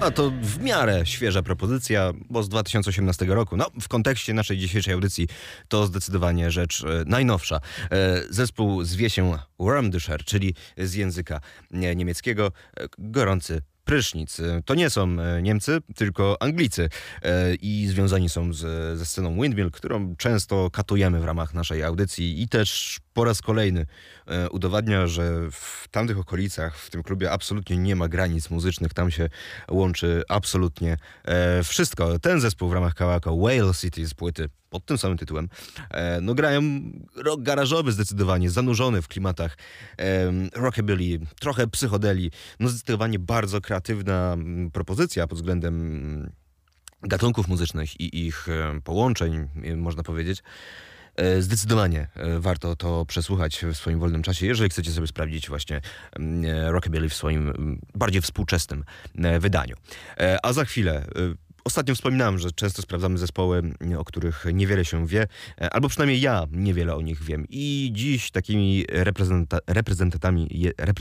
A to w miarę świeża propozycja, bo z 2018 roku. No, w kontekście naszej dzisiejszej audycji to zdecydowanie rzecz najnowsza. Zespół zwie się Warmduscher, czyli z języka niemieckiego gorący prysznic. To nie są Niemcy, tylko Anglicy i związani są ze sceną Windmill, którą często katujemy w ramach naszej audycji i też po raz kolejny udowadnia, że w tamtych okolicach, w tym klubie absolutnie nie ma granic muzycznych, tam się łączy absolutnie wszystko. Ten zespół w ramach kawałka Whale City z płyty pod tym samym tytułem, no grają rock garażowy zdecydowanie, zanurzony w klimatach rockabilly, trochę psychodeli, no zdecydowanie bardzo kreatywna propozycja pod względem gatunków muzycznych i ich połączeń, można powiedzieć. Zdecydowanie warto to przesłuchać w swoim wolnym czasie, jeżeli chcecie sobie sprawdzić właśnie rockabilly w swoim bardziej współczesnym wydaniu. A za chwilę... Ostatnio wspominałem, że często sprawdzamy zespoły, o których niewiele się wie, albo przynajmniej ja niewiele o nich wiem. I dziś takimi reprezentantami